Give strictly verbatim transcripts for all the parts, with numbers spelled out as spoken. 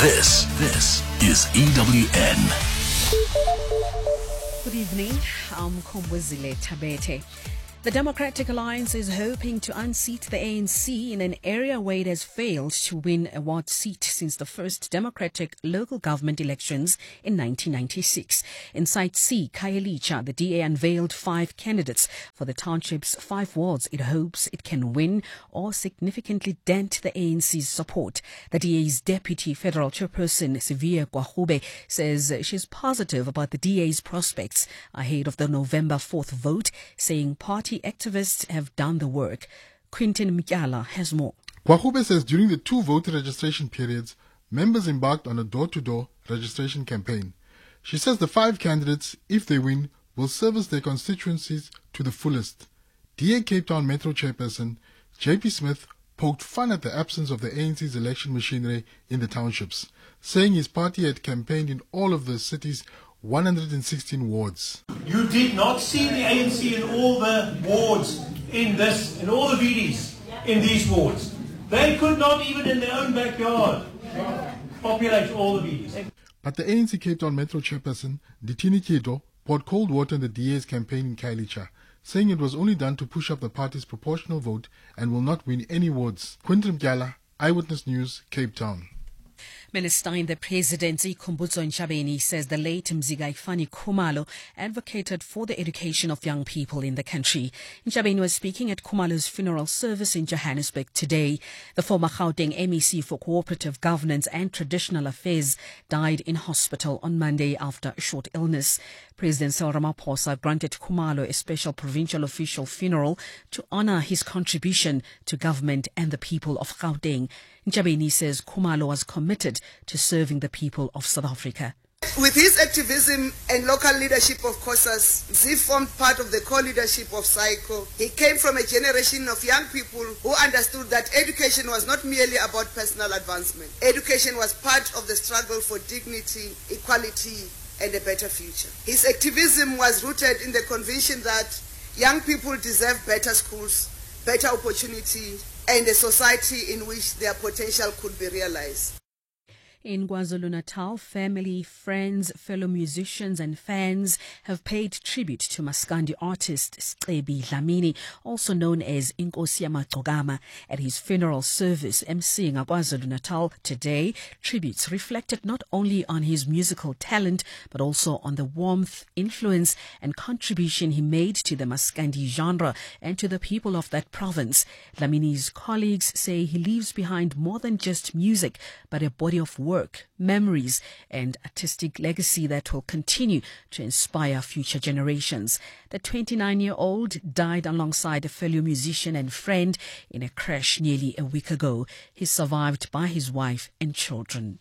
This, this is E W N. Good evening, I'm Kombuzile Tabete. The Democratic Alliance is hoping to unseat the A N C in an area where it has failed to win a ward seat since the first democratic local government elections in nineteen ninety-six. In Site C, Khayelitsha, the D A unveiled five candidates for the township's five wards it hopes it can win or significantly dent the A N C's support. The D A's deputy federal chairperson, Siviwe Gwarube, says she's positive about the D A's prospects ahead of the November fourth vote, saying party activists have done the work. Quintin Mkyala has more. Gwarube says during the two voter registration periods, members embarked on a door-to-door registration campaign. She says the five candidates, if they win, will service their constituencies to the fullest. D A Cape Town Metro Chairperson J P Smith poked fun at the absence of the A N C's election machinery in the townships, saying his party had campaigned in all of the city's one hundred sixteen wards. You did not see the A N C in all the wards in this, in all the V Ds in these wards. They could not even in their own backyard populate all the V Ds. But the A N C Cape Town Metro Chairperson, Ditini Kieto, poured cold water in the D A's campaign in Khayelitsha, saying it was only done to push up the party's proportional vote and will not win any wards. Quintin Mkyala, Eyewitness News, Cape Town. Minister in the Presidency, Khumbudzo Ntshavheni, says the late Mzila Ifani Khumalo advocated for the education of young people in the country. Ntshavheni was speaking at Khumalo's funeral service in Johannesburg today. The former Gauteng M E C for Cooperative Governance and Traditional Affairs died in hospital on Monday after a short illness. President Cyril Ramaphosa granted Khumalo a special provincial official funeral to honor his contribution to government and the people of Gauteng. Ntshavheni says Khumalo was committed to serving the people of South Africa. With his activism and local leadership of COSAS, Zee formed part of the co-leadership of SAICO. He came from a generation of young people who understood that education was not merely about personal advancement. Education was part of the struggle for dignity, equality, and a better future. His activism was rooted in the conviction that young people deserve better schools, better opportunity, and a society in which their potential could be realized. In KwaZulu-Natal, family, friends, fellow musicians and fans have paid tribute to Maskandi artist Scebi Dlamini, also known as Inkosi Yamagcokama, at his funeral service emceeing KwaZulu-Natal today. Tributes reflected not only on his musical talent, but also on the warmth, influence and contribution he made to the Maskandi genre and to the people of that province. Dlamini's colleagues say he leaves behind more than just music, but a body of work. Work, memories and artistic legacy that will continue to inspire future generations. The twenty-nine-year-old died alongside a fellow musician and friend in a crash nearly a week ago. He's survived by his wife and children.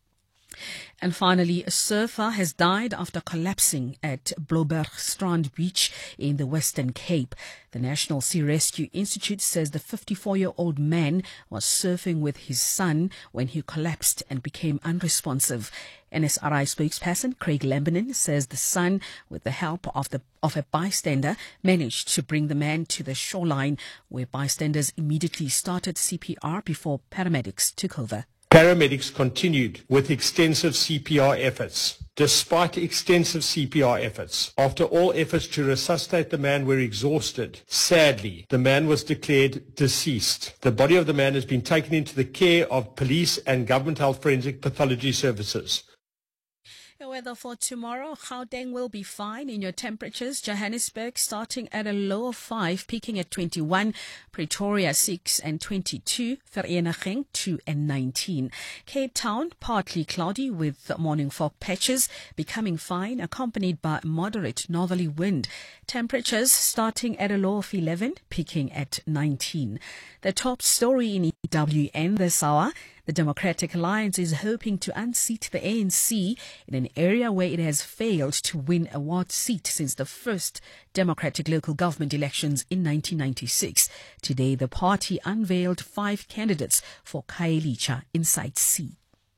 And finally, a surfer has died after collapsing at Bloubergstrand Beach in the Western Cape. The National Sea Rescue Institute says the fifty-four-year-old man was surfing with his son when he collapsed and became unresponsive. N S R I spokesperson Craig Lambinon says the son, with the help of the of a bystander, managed to bring the man to the shoreline, where bystanders immediately started C P R before paramedics took over. Paramedics continued with extensive C P R efforts. Despite extensive C P R efforts, after all efforts to resuscitate the man were exhausted, sadly, the man was declared deceased. The body of the man has been taken into the care of police and government health forensic pathology services. The weather for tomorrow, Gauteng will be fine in your temperatures. Johannesburg starting at a low of five, peaking at twenty-one. Pretoria six and twenty-two. Vereeniging two and nineteen. Cape Town partly cloudy with morning fog patches, becoming fine, accompanied by moderate northerly wind. Temperatures starting at a low of eleven, peaking at nineteen. The top story in E W N this hour. The Democratic Alliance is hoping to unseat the A N C in an area where it has failed to win a ward seat since the first democratic local government elections in nineteen ninety-six. Today, the party unveiled five candidates for Khayelitsha in Site C.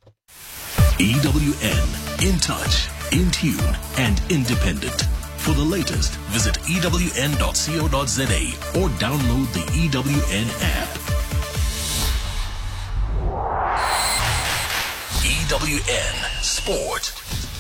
E W N, in touch, in tune and independent. For the latest, visit E W N dot co dot za or download the E W N app. W N Sport.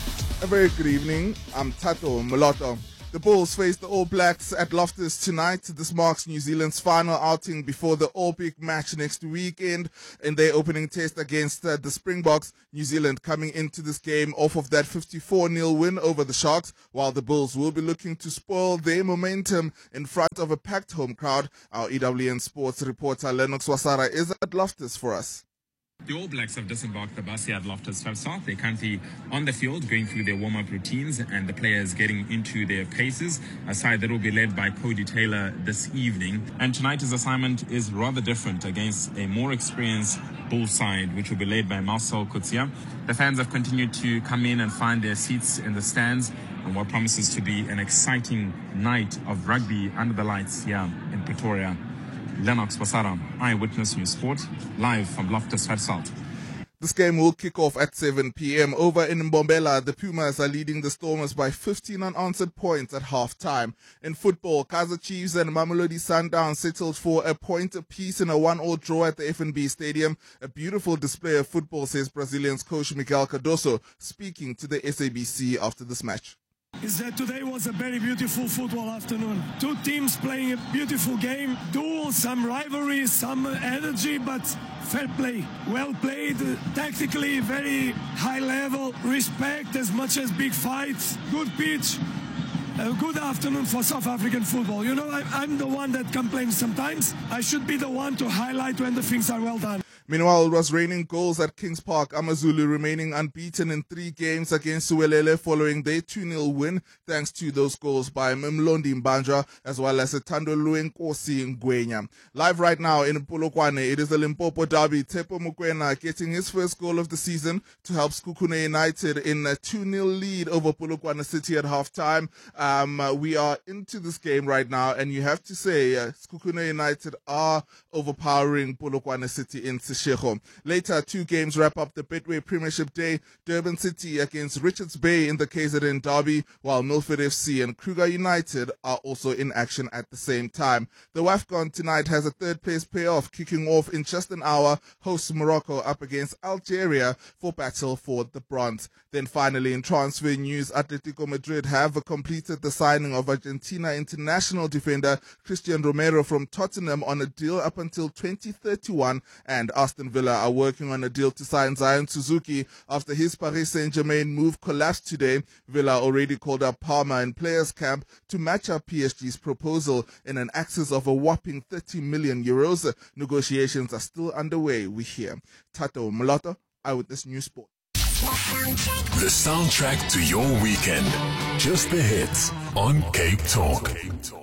A very good evening. I'm Tato Moloto. The Bulls face the All Blacks at Loftus tonight. This marks New Zealand's final outing before the All-Big match next weekend in their opening test against uh, the Springboks. New Zealand coming into this game off of that fifty-four nil win over the Sharks, while the Bulls will be looking to spoil their momentum in front of a packed home crowd. Our E W N Sports reporter Lennox Wasara is at Loftus for us. The All Blacks have disembarked the bus here at Loftus South. They're currently on the field going through their warm-up routines and the players getting into their paces. A side that will be led by Cody Taylor this evening. And tonight's assignment is rather different against a more experienced Bull side, which will be led by Marcel Coetzee. The fans have continued to come in and find their seats in the stands and what promises to be an exciting night of rugby under the lights here in Pretoria. Lennox Wasara, Eyewitness News Sport, live from Loftus South. This game will kick off at seven p.m. Over in Mbombela, the Pumas are leading the Stormers by fifteen unanswered points at half-time. In football, Kaizer Chiefs and Mamelodi Sundowns settled for a point apiece in a one-all draw at the F N B Stadium. A beautiful display of football, says Brazilians coach Miguel Cardoso, speaking to the S A B C after this match. Is that today was a very beautiful football afternoon. Two teams playing a beautiful game, duels, some rivalry, some energy, but fair play. Well played, tactically very high level, respect as much as big fights, good pitch. A good afternoon for South African football. You know, I, I'm the one that complains sometimes. I should be the one to highlight when the things are well done. Meanwhile, it was raining goals at Kings Park. AmaZulu remaining unbeaten in three games against Suwelele following their two nil win, thanks to those goals by Mlondi Mbanja as well as Thando Luenkosi Ngwenya. Live right now in Polokwane, it is the Limpopo derby. Tepo Mokoena getting his first goal of the season to help Sekhukhune United in a two nil lead over Polokwane City at halftime. Um, uh, we are into this game right now, and you have to say uh, Sekhukhune United are overpowering Polokwane City in Seshego. Later, two games wrap up the Betway Premiership Day. Durban City against Richards Bay in the K Z N derby, while Milford F C and Kruger United are also in action at the same time. The WAFCON tonight has a third place playoff kicking off in just an hour. Hosts Morocco up against Algeria for battle for the bronze. Then finally, in transfer news, Atletico Madrid have completed the signing of Argentina international defender Christian Romero from Tottenham on a deal up until twenty thirty-one, and Aston Villa are working on a deal to sign Zion Suzuki after his Paris Saint-Germain move collapsed today. Villa already called up Parma in players' camp to match up P S G's proposal in an excess of a whopping thirty million euros. Negotiations are still underway, we hear. Tato Moloto, Eyewitness News Sport. The soundtrack to your weekend. Just the hits on Cape Talk.